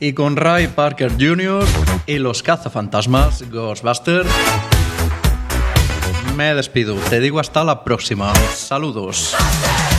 Y con Ray Parker Jr. y los cazafantasmas Ghostbusters me despido. Te digo hasta la próxima. Saludos.